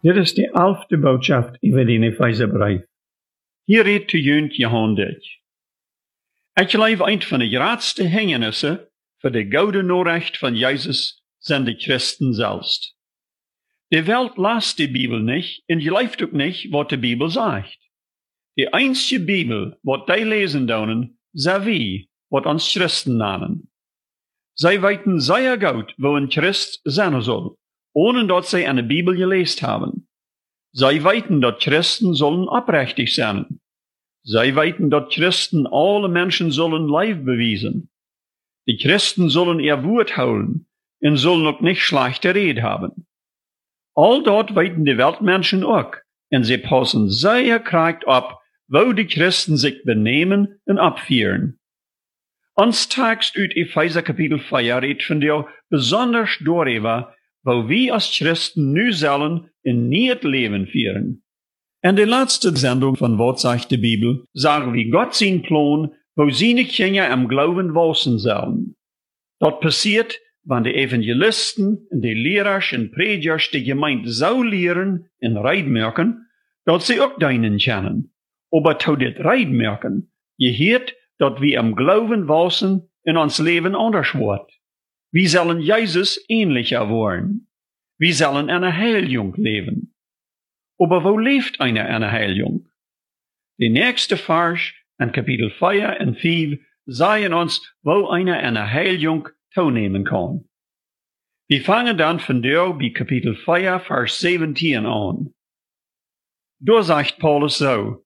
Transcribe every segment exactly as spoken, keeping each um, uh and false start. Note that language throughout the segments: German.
Dit is de elfde boodschap über den Epheserbrief. Hier redt te junt Johannes. Ik geloof een van de grootste hindernisse voor de gouden Nachricht van Jezus zijn de Christen zelfs. De Welt las de Bibel nicht en gelooft ook nicht, wat de Bibel zegt. De einzige Bibel, wat die lezen doen, zijn wij, wat ons Christen namen. Zij weten zeer goed, wo een Christ zijn soll, ohne dat zij eine Bibel gelezen hebben. Zij weten dat Christen zullen oprechtig zijn. Zij weten dat Christen alle Menschen zullen lief bewijzen. Die Christen zullen ihr Wort houden en zullen ook nicht schlechte Rede haben. All dat weten de Weltmenschen ook, en sie passen sehr krachtig op, wo die Christen sich benehmen en opvieren. Ons tekst uit Epheser kapitel vier redt van der besonders darüber, wo wir als Christen nu sollen in niet Leben führen. En de laatste Sendung von Wat sagt die Bibel, sagen wir Gott sein Plan, wo seine Kinder am Glauben wachsen sollen. Dat passiert, wenn die Evangelisten und die Lehrers und Predigers die Gemeinde so lehren und reidmerken, dat sie auch deinen kennen. Aber zu dit reidmerken, je heert, dat wir am Glauben wachsen in ons Leben anders wird. Wir sollen Jesus ähnlicher werden. Wir sollen eine Heilung leben. Aber wo lebt eine eine Heilung? Die nächste Vers in Kapitel vier und fünf sagen uns, wo eine eine Heilung teilnehmen kann. Wir fangen dann von der bei Kapitel vier, Vers siebzehn an. Da sagt Paulus so: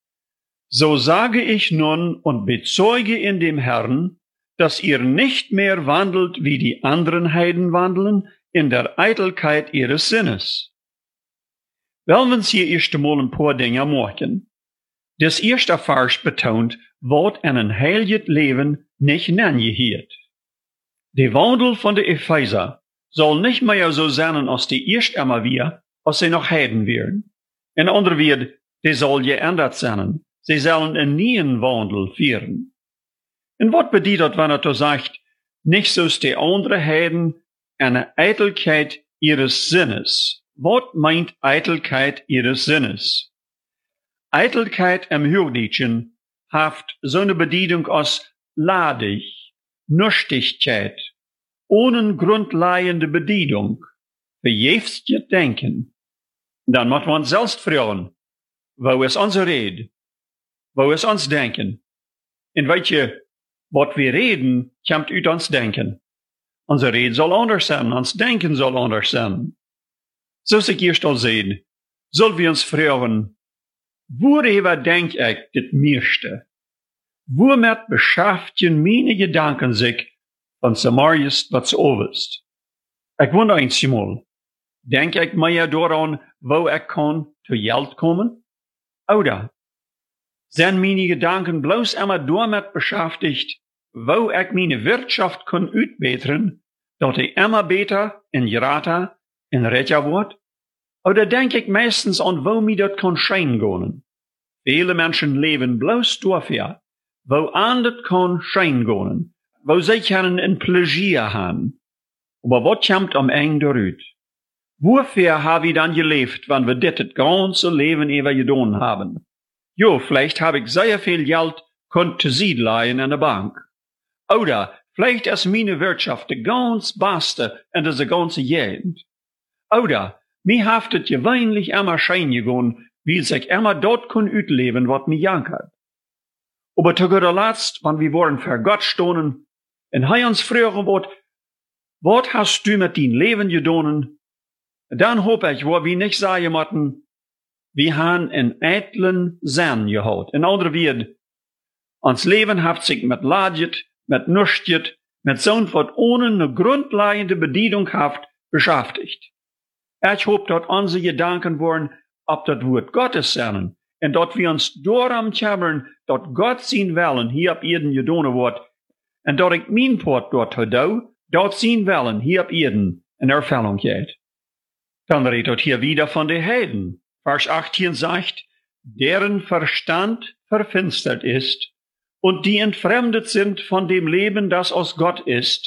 So sage ich nun und bezeuge in dem Herrn, dass ihr nicht mehr wandelt, wie die anderen Heiden wandeln, in der Eitelkeit ihres Sinnes. Wollen wir uns hier erst einmal ein paar Dinge machen. Das erste Vers betont, was ein heiliges Leben nicht nennt. Der Wandel von der Epheser soll nicht mehr so sein, als die erst einmal wir, als sie noch Heiden wären. In anderen Worten, die soll geändert sein. Sie sollen einen neuen Wandel führen. Und was bedeutet, wenn er da sagt, nicht so ist die andere Heiden eine Eitelkeit ihres Sinnes? Was meint Eitelkeit ihres Sinnes? Eitelkeit im Jüdischen haft so eine Bedeutung als ladig, Nüchtigkeit, ohne grundlegende Bedeutung, verjäftigt Denken. Dann muss man selbst fragen, wo ist unsere Rede? Wo ist uns Denken? Und weet je, wat wir reden, kommt uit ons Denken. Onze Rede soll anders sein, ons Denken soll anders sein. So ich erst al sehen, sollen wir uns fragen, worüber denk ich dit meiste? Womit beschäftigen meine Gedanken sich, wenn es maar ist, was so ist? Ich wundere eins mal, denk ich mehr daran, wo ich kann zu Geld kommen? Oder sind meine Gedanken bloß immer damit beschäftigt, wo ich meine Wirtschaft kann uitbeteren, dass ich immer besser und grater und reicher wird? Oder denke ich meistens an, wo mir das kann schein gehen? Viele Menschen leben bloß dafür, wo an das kann schein gehen, wo sie können ein Pläsier haben. Aber was kommt am Ende daraus? Wofür habe ich dann gelebt, wenn wir das ganze Leben über getan haben? Jo, vielleicht habe ich sehr viel Geld, konnte sie leihen in der Bank. Oder vielleicht ist meine Wirtschaft die ganz beste in dieser ganzen Gegend. Oder mir haftet gewöhnlich immer schein gegangen, weil sich immer dort kann utleben, was mir jankert. Aber zu guter Letzt, wenn wir wollen für Gott stehen, und er uns fragen wird, was hast du mit dein Leben getan? Dann hoffe ich, wo wir nicht sagen müssen, wir haben einen eitlen Sinn gehabt. In anderen Worten, ons Leben hat sich mit Ladjet, mit Nüchtjet, mit so was ohne eine grundlegende Bedienung haft beschäftigt. Ich hoffe, dass unsere Gedanken wollen, ob das Wort Gottes sind, und dass wir uns daran kümmern, dass Gott sein Willen hier auf Erden getan wird, und dass ich mein Part dort habe, dass sein Willen hier auf Erden in Erfüllung geht. Dann redet hier wieder von den Heiden. Vers achtzehn sagt, deren Verstand verfinstert ist und die entfremdet sind von dem Leben, das aus Gott ist,